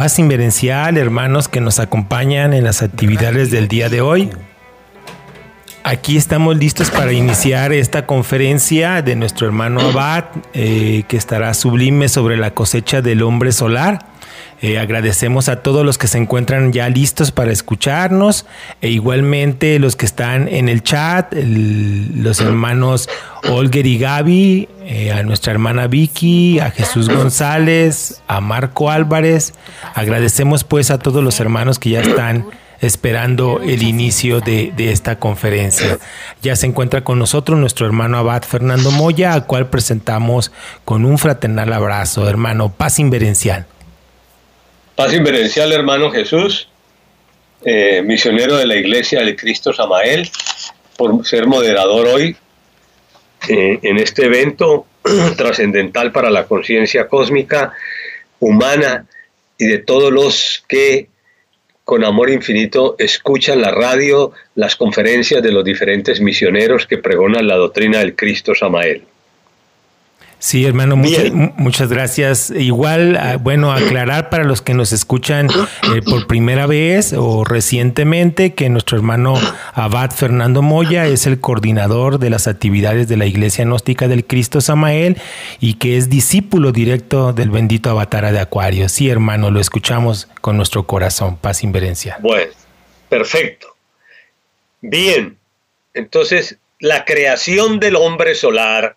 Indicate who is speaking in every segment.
Speaker 1: Paz inverencial, hermanos que nos acompañan en las actividades del día de hoy. Aquí estamos listos para iniciar esta conferencia de nuestro hermano Abad, que estará sublime sobre la cosecha del hombre solar. Agradecemos a todos los que se encuentran ya listos para escucharnos, e igualmente los que están en el chat, los hermanos Olger y Gaby, a nuestra hermana Vicky, a Jesús González, a Marco Álvarez. Agradecemos pues a todos los hermanos que ya están esperando el inicio de esta conferencia. Ya se encuentra con nosotros nuestro hermano Abad Fernando Moya, al cual presentamos con un fraternal abrazo. Hermano, paz inverencial.
Speaker 2: Paz inverencial, hermano Jesús, misionero de la Iglesia del Cristo Samael, por ser moderador hoy en este evento trascendental para la conciencia cósmica, humana y de todos los que con amor infinito escuchan la radio, las conferencias de los diferentes misioneros que pregonan la doctrina del Cristo Samael.
Speaker 1: Sí, hermano, muchas gracias. Igual, bueno, aclarar para los que nos escuchan por primera vez o recientemente que nuestro hermano Abad Fernando Moya es el coordinador de las actividades de la Iglesia Gnóstica del Cristo Samael y que es discípulo directo del bendito Avatara de Acuario. Sí, hermano, lo escuchamos con nuestro corazón. Paz inverencial.
Speaker 2: Bueno, perfecto. Bien, entonces la creación del hombre solar,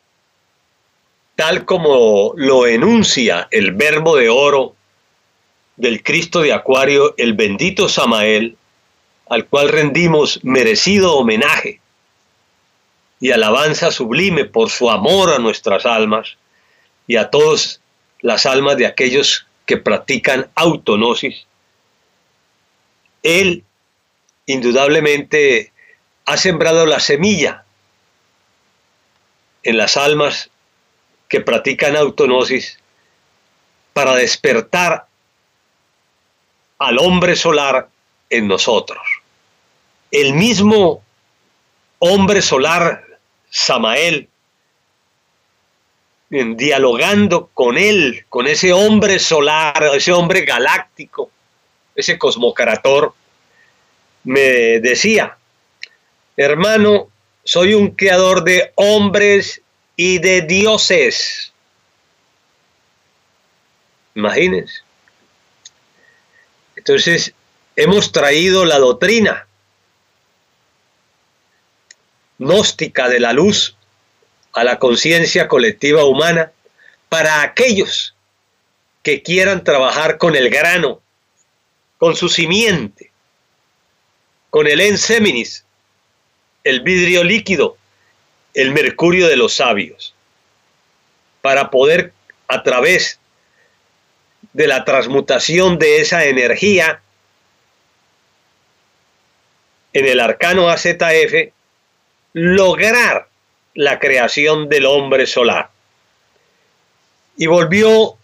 Speaker 2: tal como lo enuncia el verbo de oro del Cristo de Acuario, el bendito Samael, al cual rendimos merecido homenaje y alabanza sublime por su amor a nuestras almas y a todas las almas de aquellos que practican autognosis. Él indudablemente ha sembrado la semilla en las almas que practican autognosis para despertar al hombre solar en nosotros. El mismo hombre solar, Samael, dialogando con él, con ese hombre solar, ese hombre galáctico, ese cosmocrator, me decía: hermano, soy un creador de hombres y de dioses. Imagínense. Entonces, hemos traído la doctrina gnóstica de la luz a la conciencia colectiva humana para aquellos que quieran trabajar con el grano, con su simiente, con el enseminis, el vidrio líquido, el mercurio de los sabios, para poder, a través de la transmutación de esa energía en el arcano AZF, lograr la creación del hombre solar. Y volvió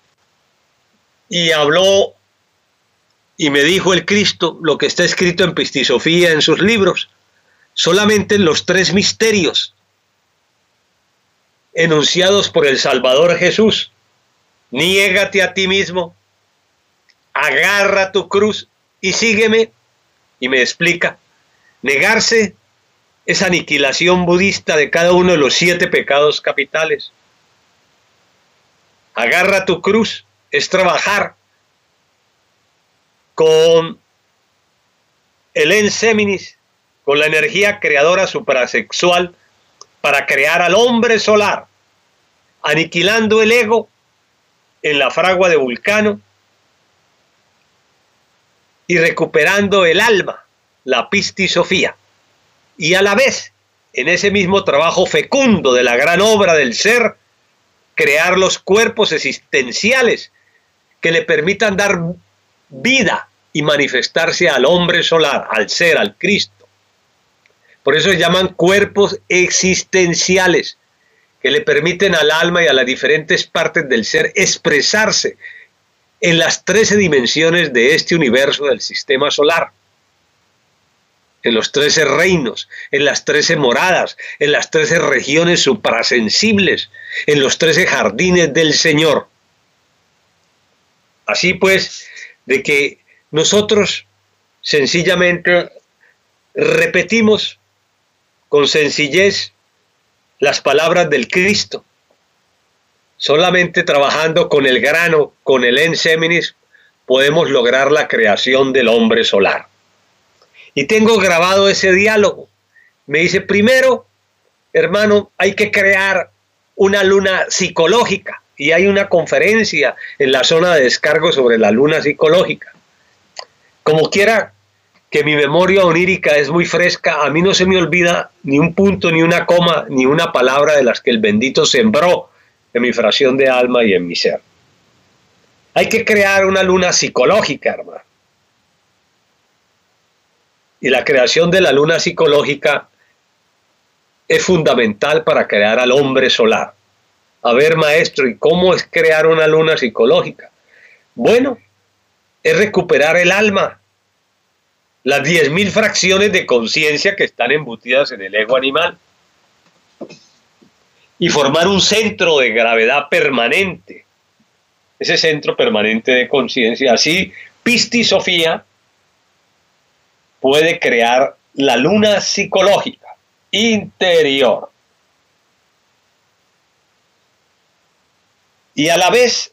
Speaker 2: y habló y me dijo el Cristo lo que está escrito en Pistisofía, en sus libros, solamente en los 3 misterios enunciados por el Salvador Jesús: niégate a ti mismo, agarra tu cruz y sígueme. Y me explica, negarse es aniquilación budista de cada uno de los 7 pecados capitales. Agarra tu cruz es trabajar con el enseminis, con la energía creadora suprasexual, para crear al hombre solar, aniquilando el ego en la fragua de Vulcano y recuperando el alma, la pistisofía, y a la vez, en ese mismo trabajo fecundo de la gran obra del ser, crear los cuerpos existenciales que le permitan dar vida y manifestarse al hombre solar, al ser, al Cristo. Por eso se llaman cuerpos existenciales, que le permiten al alma y a las diferentes partes del ser expresarse en las 13 dimensiones de este universo del sistema solar, en los 13 reinos, en las 13 moradas, en las 13 regiones suprasensibles, en los 13 jardines del Señor. Así pues, de que nosotros sencillamente repetimos con sencillez las palabras del Cristo. Solamente trabajando con el grano, con el enseminis, podemos lograr la creación del hombre solar. Y tengo grabado ese diálogo. Me dice, primero, hermano, hay que crear una luna psicológica. Y hay una conferencia en la zona de descargo sobre la luna psicológica. Como quiera que mi memoria onírica es muy fresca, a mí no se me olvida ni un punto, ni una coma, ni una palabra de las que el bendito sembró en mi fracción de alma y en mi ser. Hay que crear una luna psicológica, hermano. Y la creación de la luna psicológica es fundamental para crear al hombre solar. A ver, maestro, ¿y cómo es crear una luna psicológica? Bueno, es recuperar el alma, las 10.000 fracciones de conciencia que están embutidas en el ego animal, y formar un centro de gravedad permanente, ese centro permanente de conciencia. Así, Pistis Sofía puede crear la luna psicológica interior. Y a la vez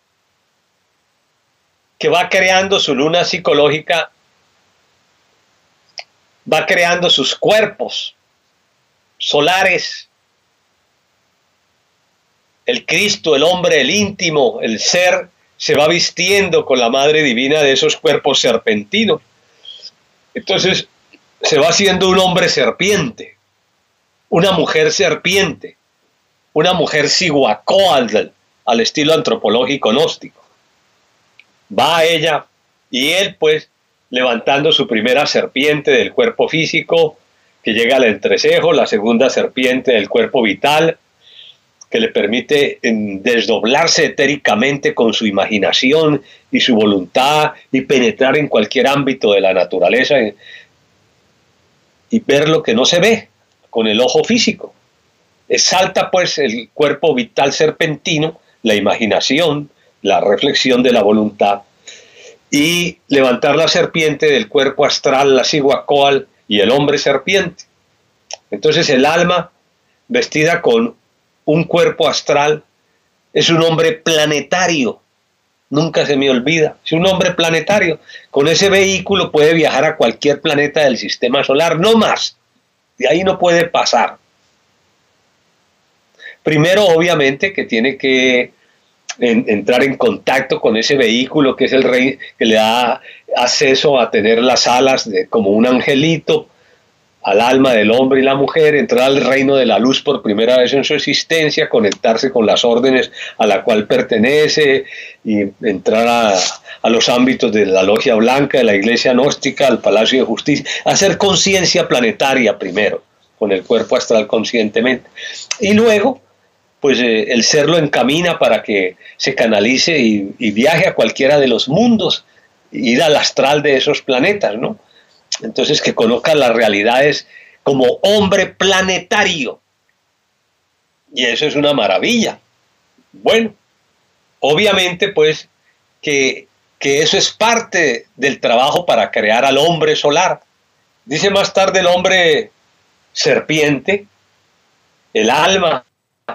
Speaker 2: que va creando su luna psicológica, va creando sus cuerpos solares. El Cristo, el hombre, el íntimo, el ser, se va vistiendo con la Madre Divina de esos cuerpos serpentinos. Entonces se va haciendo un hombre serpiente, una mujer serpiente, una mujer Cihuacóatl, al estilo antropológico gnóstico. Va a ella y él, pues, levantando su primera serpiente del cuerpo físico, que llega al entrecejo, la segunda serpiente del cuerpo vital, que le permite desdoblarse etéricamente con su imaginación y su voluntad y penetrar en cualquier ámbito de la naturaleza y ver lo que no se ve con el ojo físico. Exalta pues el cuerpo vital serpentino, la imaginación, la reflexión de la voluntad, y levantar la serpiente del cuerpo astral, la Cihuacóatl y el hombre serpiente. Entonces el alma, vestida con un cuerpo astral, es un hombre planetario. Nunca se me olvida, es un hombre planetario. Con ese vehículo puede viajar a cualquier planeta del sistema solar, no más. De ahí no puede pasar. Primero, obviamente, que tiene que entrar en contacto con ese vehículo que es el rey, que le da acceso a tener las alas como un angelito al alma del hombre y la mujer, entrar al reino de la luz por primera vez en su existencia, conectarse con las órdenes a la cual pertenece y entrar a los ámbitos de la logia blanca, de la iglesia gnóstica, al palacio de justicia, hacer conciencia planetaria primero, con el cuerpo astral conscientemente. Y luego, pues el ser lo encamina para que se canalice y viaje a cualquiera de los mundos, ir al astral de esos planetas, ¿no? Entonces que conozca las realidades como hombre planetario. Y eso es una maravilla. Bueno, obviamente pues que eso es parte del trabajo para crear al hombre solar. Dice más tarde el hombre serpiente, el alma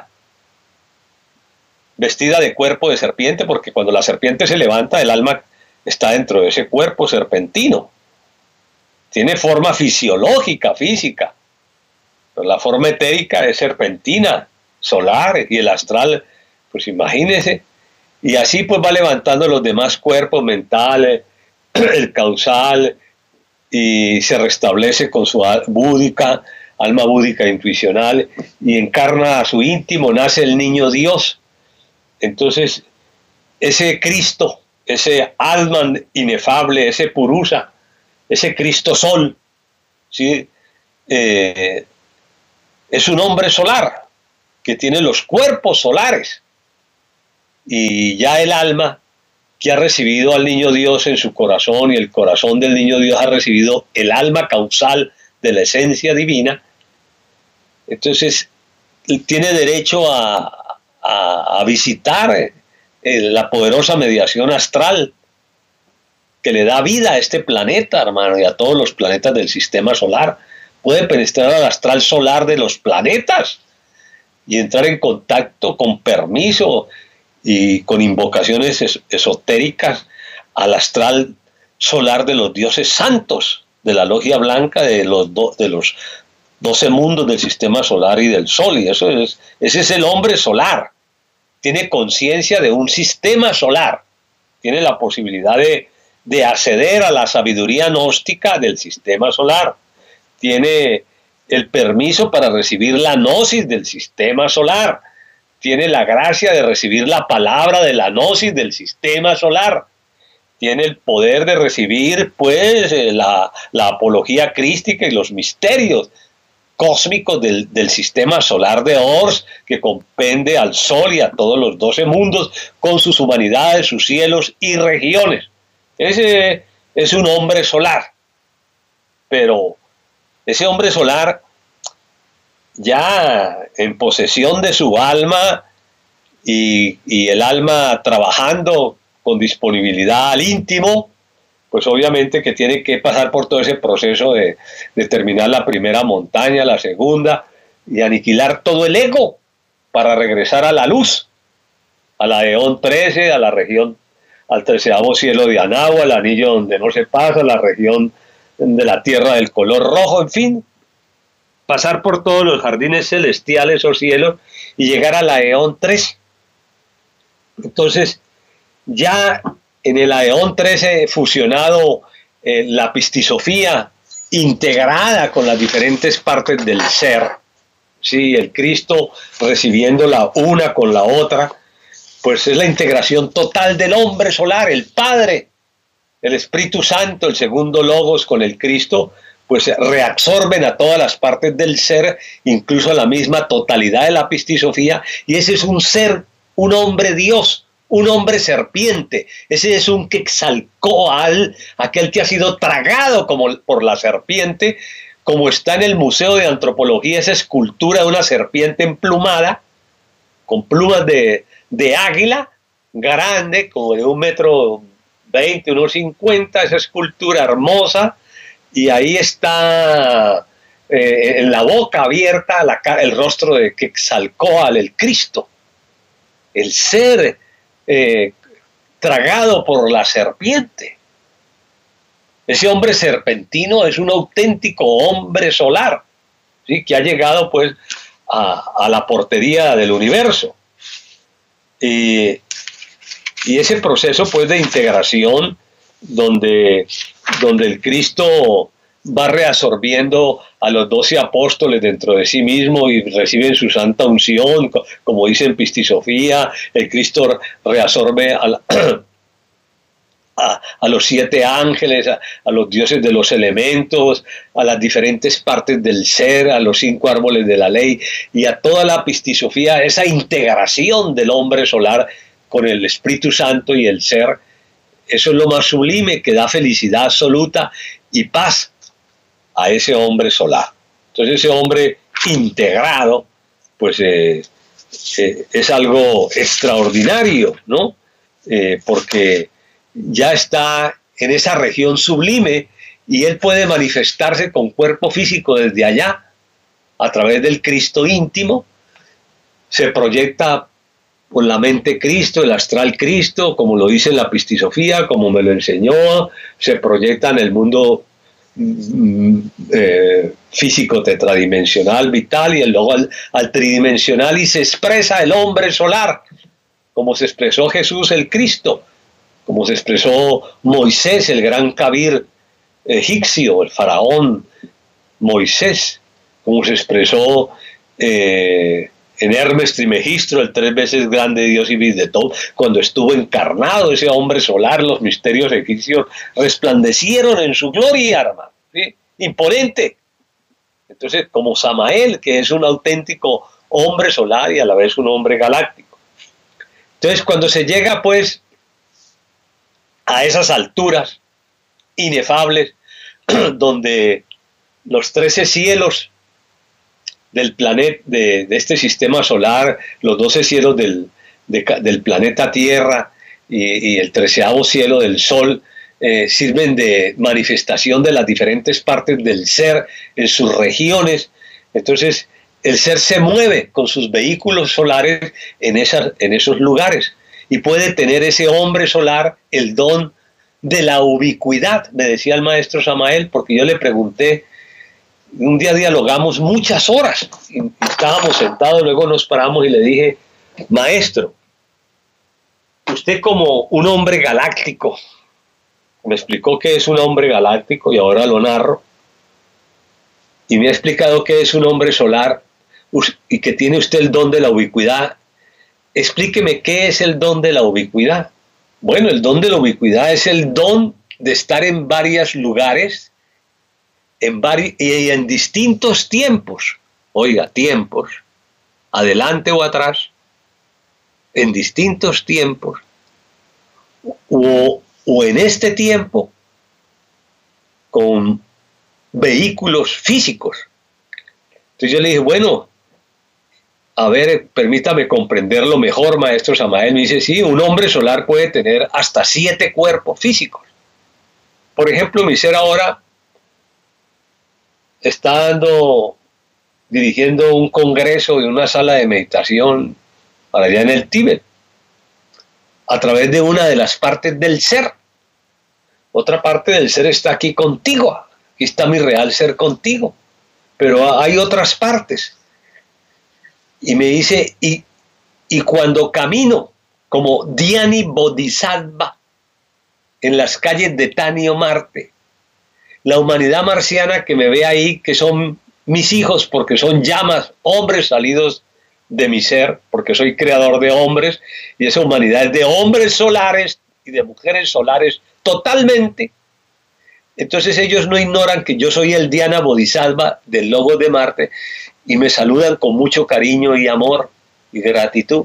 Speaker 2: vestida de cuerpo de serpiente, porque cuando la serpiente se levanta, el alma está dentro de ese cuerpo serpentino. Tiene forma fisiológica, física, pero la forma etérica es serpentina, solar, y el astral, pues imagínese. Y así pues va levantando los demás cuerpos mentales, el causal, y se restablece con su búdica, alma búdica intuicional, y encarna a su íntimo, nace el niño Dios. Entonces, ese Cristo, ese Atman inefable, ese Purusa, ese Cristo Sol, ¿sí? Es un hombre solar que tiene los cuerpos solares, y ya el alma que ha recibido al niño Dios en su corazón, y el corazón del niño Dios ha recibido el alma causal de la esencia divina, entonces tiene derecho a visitar la poderosa mediación astral que le da vida a este planeta, hermano, y a todos los planetas del sistema solar. Puede penetrar al astral solar de los planetas y entrar en contacto con permiso y con invocaciones esotéricas al astral solar de los dioses santos, de la logia blanca de los 12 mundos del sistema solar y del sol. Y ese es el hombre solar. Tiene conciencia de un sistema solar, tiene la posibilidad de acceder a la sabiduría gnóstica del sistema solar, tiene el permiso para recibir la gnosis del sistema solar, tiene la gracia de recibir la palabra de la gnosis del sistema solar, tiene el poder de recibir pues la apología crística y los misterios cósmicos del sistema solar de Ors, que compende al Sol y a todos los 12 mundos con sus humanidades, sus cielos y regiones. Ese es un hombre solar, pero ese hombre solar, ya en posesión de su alma y el alma trabajando con disponibilidad al íntimo, pues obviamente que tiene que pasar por todo ese proceso de terminar la primera montaña, la segunda, y aniquilar todo el ego para regresar a la luz, a la Eón 13, a la región, al 13º cielo de Anahua, al anillo donde no se pasa, la región de la tierra del color rojo, en fin, pasar por todos los jardines celestiales o cielos y llegar a la Eón 13. Entonces, ya en el Aeón 13 fusionado la pistisofía integrada con las diferentes partes del ser, ¿sí? El Cristo recibiendo la una con la otra, pues es la integración total del hombre solar, el Padre, el Espíritu Santo, el segundo Logos con el Cristo, pues reabsorben a todas las partes del ser, incluso a la misma totalidad de la pistisofía, y ese es un ser, un hombre Dios, un hombre serpiente. Ese es un Quetzalcóatl, aquel que ha sido tragado por la serpiente, como está en el Museo de Antropología, esa escultura de una serpiente emplumada, con plumas de águila, grande, como de 1,20 m, 1,50 m, esa escultura hermosa, y ahí está en la boca abierta el rostro de Quetzalcóatl, el Cristo, el ser tragado por la serpiente. Ese hombre serpentino es un auténtico hombre solar, ¿sí? Que ha llegado pues a la portería del universo. Y ese proceso pues de integración donde el Cristo va reabsorbiendo a los 12 apóstoles dentro de sí mismo y reciben su santa unción, como dice en Pistisofía, el Cristo reabsorbe a los 7 ángeles, a los dioses de los elementos, a las diferentes partes del ser, a los 5 árboles de la ley y a toda la Pistisofía, esa integración del hombre solar con el Espíritu Santo y el ser. Eso es lo más sublime, que da felicidad absoluta y paz a ese hombre solar. Entonces ese hombre integrado, pues es algo extraordinario, ¿no? Porque ya está en esa región sublime y él puede manifestarse con cuerpo físico desde allá, a través del Cristo íntimo, se proyecta por la mente Cristo, el astral Cristo, como lo dice en la Pistisofía, como me lo enseñó, se proyecta en el mundo físico tetradimensional vital y luego al tridimensional, y se expresa el hombre solar, como se expresó Jesús el Cristo, como se expresó Moisés, el gran Kabir egipcio, el faraón Moisés, como se expresó en Hermes Trismegistro, el 3 veces grande Dios y Bisdetón, cuando estuvo encarnado ese hombre solar, los misterios egipcios resplandecieron en su gloria, hermano, ¿sí? Imponente. Entonces, como Samael, que es un auténtico hombre solar y a la vez un hombre galáctico. Entonces, cuando se llega, pues, a esas alturas inefables, donde los 13 cielos del planeta, de este sistema solar, los 12 cielos del planeta Tierra y el 13º cielo del Sol sirven de manifestación de las diferentes partes del ser en sus regiones. Entonces, el ser se mueve con sus vehículos solares en esos lugares y puede tener ese hombre solar el don de la ubicuidad, me decía el maestro Samael, porque yo le pregunté, un día dialogamos muchas horas y estábamos sentados, luego nos paramos y le dije, maestro, usted como un hombre galáctico, me explicó qué es un hombre galáctico y ahora lo narro, y me ha explicado qué es un hombre solar y que tiene usted el don de la ubicuidad. Explíqueme qué es el don de la ubicuidad. Bueno, el don de la ubicuidad es el don de estar en varios lugares y en distintos tiempos. Oiga, tiempos, adelante o atrás, en distintos tiempos, o en este tiempo, con vehículos físicos. Entonces yo le dije, bueno, a ver, permítame comprenderlo mejor, maestro Samael. Me dice, sí, un hombre solar puede tener hasta 7 cuerpos físicos. Por ejemplo, mi ser ahora está dirigiendo un congreso en una sala de meditación para allá en el Tíbet, a través de una de las partes del ser. Otra parte del ser está aquí contigo, aquí está mi real ser contigo, pero hay otras partes. Y me dice, y cuando camino como Dhyani Bodhisattva en las calles de Tanio Marte, la humanidad marciana que me ve ahí, que son mis hijos porque son llamas, hombres salidos de mi ser, porque soy creador de hombres, y esa humanidad es de hombres solares y de mujeres solares totalmente. Entonces ellos no ignoran que yo soy el Dhyana Bodhisattva del logo de Marte y me saludan con mucho cariño y amor y gratitud.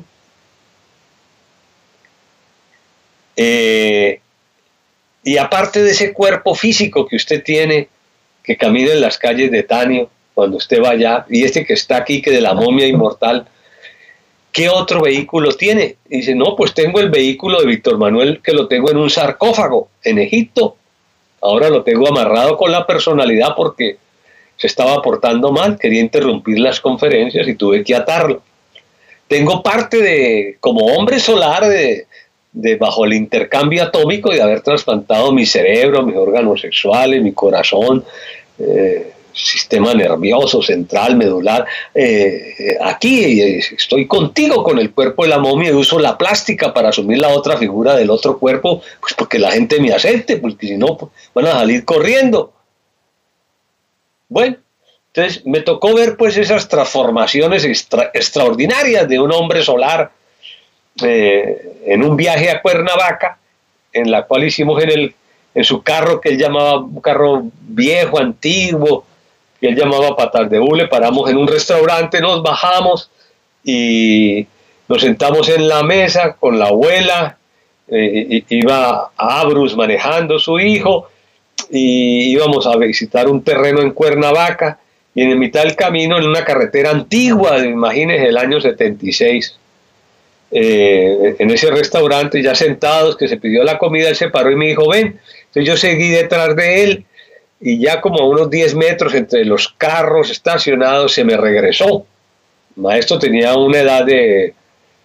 Speaker 2: Y aparte de ese cuerpo físico que usted tiene, que camina en las calles de Tanio, cuando usted va allá, y este que está aquí, que de la momia inmortal, ¿qué otro vehículo tiene? Y dice, no, pues tengo el vehículo de Víctor Manuel, que lo tengo en un sarcófago en Egipto. Ahora lo tengo amarrado con la personalidad porque se estaba portando mal, quería interrumpir las conferencias y tuve que atarlo. Tengo parte como hombre solar de bajo el intercambio atómico de haber trasplantado mi cerebro, mis órganos sexuales, mi corazón, sistema nervioso, central, medular. Aquí estoy contigo con el cuerpo de la momia y uso la plástica para asumir la otra figura del otro cuerpo, pues porque la gente me acepte, porque si no, pues, van a salir corriendo. Bueno, entonces me tocó ver pues esas transformaciones extraordinarias de un hombre solar en un viaje a Cuernavaca, en la cual hicimos en su carro, que él llamaba un carro viejo, antiguo, que él llamaba patas de hule. Paramos en un restaurante, nos bajamos y nos sentamos en la mesa con la abuela, iba a Abrus manejando su hijo, y íbamos a visitar un terreno en Cuernavaca, y en mitad del camino, en una carretera antigua, imagínense, el año 76, en ese restaurante, ya sentados, que se pidió la comida, él se paró y me dijo, ven. Entonces yo seguí detrás de él, y ya como a unos 10 metros entre los carros estacionados se me regresó. El maestro tenía una edad de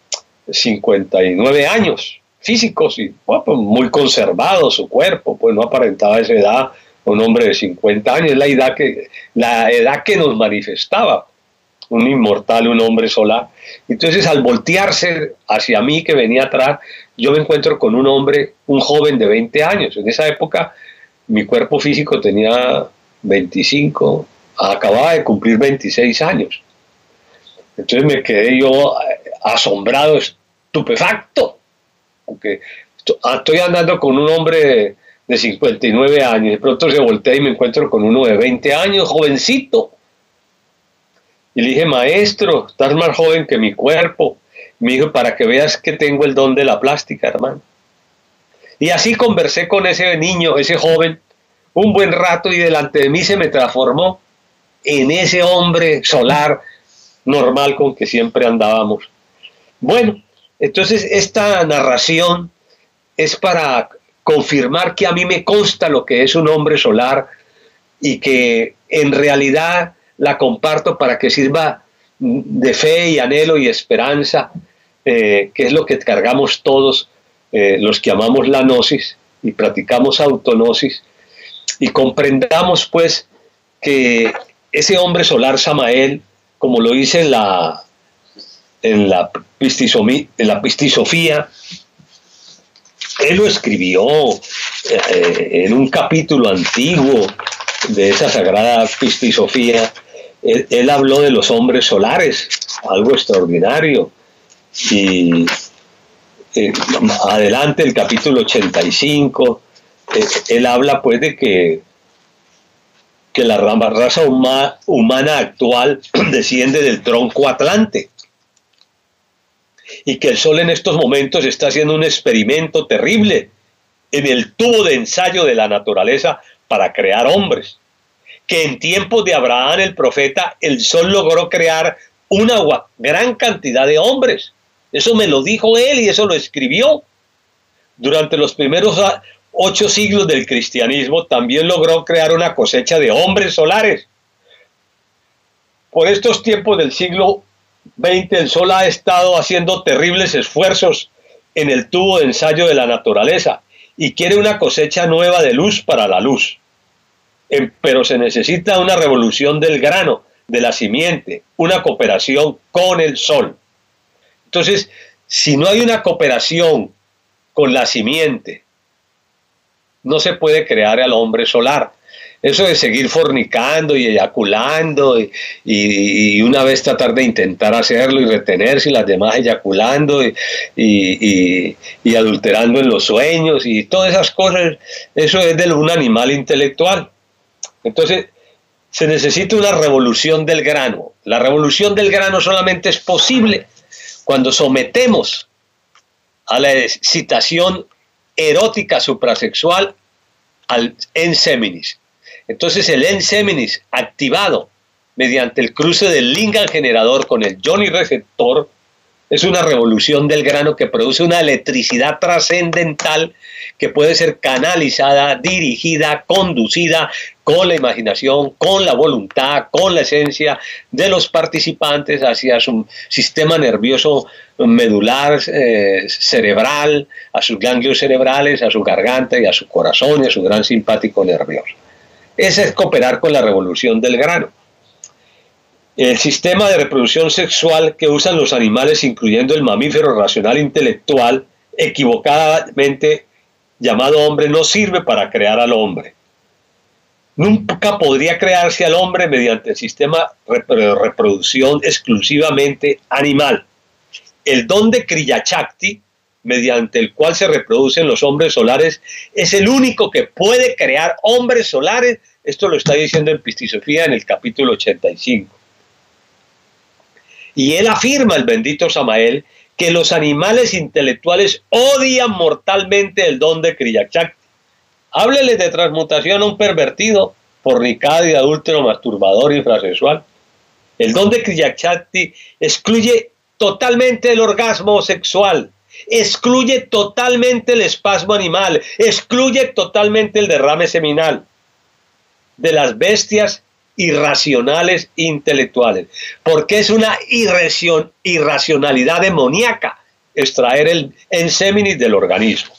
Speaker 2: 59 años físicos y bueno, pues muy conservado su cuerpo, pues no aparentaba esa edad. Un hombre de 50 años, la edad que nos manifestaba, un inmortal, un hombre solar. Entonces, al voltearse hacia mí, que venía atrás, yo me encuentro con un hombre, un joven de 20 años. En esa época, mi cuerpo físico tenía 25, acababa de cumplir 26 años. Entonces me quedé yo asombrado, estupefacto, porque estoy andando con un hombre de 59 años, de pronto se voltea y me encuentro con uno de 20 años, jovencito. Y le dije, maestro, estás más joven que mi cuerpo. Me dijo, para que veas que tengo el don de la plástica, hermano. Y así conversé con ese niño, ese joven, un buen rato, y delante de mí se me transformó en ese hombre solar normal con que siempre andábamos. Bueno, Entonces, esta narración es para confirmar que a mí me consta lo que es un hombre solar y que en realidad la comparto para que sirva de fe y anhelo y esperanza, que es lo que cargamos todos los que amamos la gnosis y practicamos autognosis, y comprendamos pues que ese hombre solar Samael, como lo dice en la Pistisofía, él lo escribió en un capítulo antiguo de esa sagrada Pistisofía. Él habló de los hombres solares, algo extraordinario. Y adelante, el capítulo 85, él habla pues de que la raza humana actual desciende del tronco Atlante, y que el Sol en estos momentos está haciendo un experimento terrible en el tubo de ensayo de la naturaleza para crear hombres, que en tiempos de Abraham el profeta, el Sol logró crear una gran cantidad de hombres. Eso me lo dijo él y eso lo escribió. Durante los primeros 8 siglos del cristianismo también logró crear una cosecha de hombres solares. Por estos tiempos del siglo XX, el Sol ha estado haciendo terribles esfuerzos en el tubo de ensayo de la naturaleza y quiere una cosecha nueva de luz para la luz. Pero se necesita una revolución del grano, de la simiente, una cooperación con el Sol. Entonces, si no hay una cooperación con la simiente, no se puede crear al hombre solar. Eso de seguir fornicando y eyaculando y una vez tratar de intentar hacerlo y retenerse y las demás eyaculando y adulterando en los sueños y todas esas cosas, eso es de un animal intelectual. Entonces, se necesita una revolución del grano. La revolución del grano solamente es posible cuando sometemos a la excitación erótica suprasexual al enseminis. Entonces el enseminis activado mediante el cruce del Lingam generador con el Yoni receptor es una revolución del grano que produce una electricidad trascendental que puede ser canalizada, dirigida, conducida con la imaginación, con la voluntad, con la esencia de los participantes hacia su sistema nervioso medular, cerebral, a sus ganglios cerebrales, a su garganta y a su corazón y a su gran simpático nervioso. Ese es cooperar con la revolución del grano. El sistema de reproducción sexual que usan los animales, incluyendo el mamífero racional intelectual, equivocadamente llamado hombre, no sirve para crear al hombre. Nunca podría crearse al hombre mediante el sistema de reproducción exclusivamente animal. El don de Kriya Shakti, mediante el cual se reproducen los hombres solares, es el único que puede crear hombres solares. Esto lo está diciendo en Pistisofía en el capítulo 85. Y él afirma, el bendito Samael, que los animales intelectuales odian mortalmente el don de Kriya Shakti. Háblele de transmutación a un pervertido, fornicario, adúltero, masturbador, infrasexual. El don de Kriya Shakti excluye totalmente el orgasmo sexual, excluye totalmente el espasmo animal, excluye totalmente el derrame seminal de las bestias irracionales intelectuales, porque es una irracionalidad demoníaca extraer el enseminis del organismo.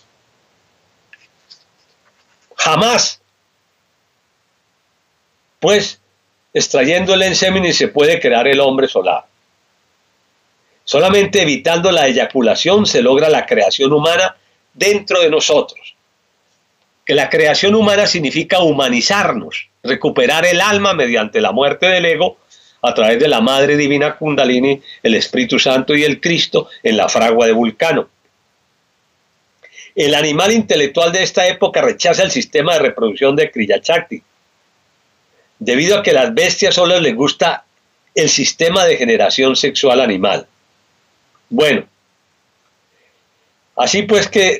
Speaker 2: Jamás, pues, extrayendo el enseminis se puede crear el hombre solar. Solamente evitando la eyaculación se logra la creación humana dentro de nosotros. Que la creación humana significa humanizarnos, recuperar el alma mediante la muerte del ego a través de la Madre Divina Kundalini, el Espíritu Santo y el Cristo en la fragua de Vulcano. El animal intelectual de esta época rechaza el sistema de reproducción de Kriya Shakti, debido a que a las bestias solo les gusta el sistema de generación sexual animal. Bueno, así pues que